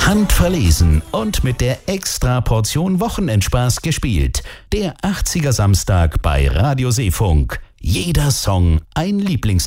Handverlesen und mit der Extra-Portion Wochenendspaß gespielt. Der 80er Samstag bei Radio Seefunk. Jeder Song ein Lieblings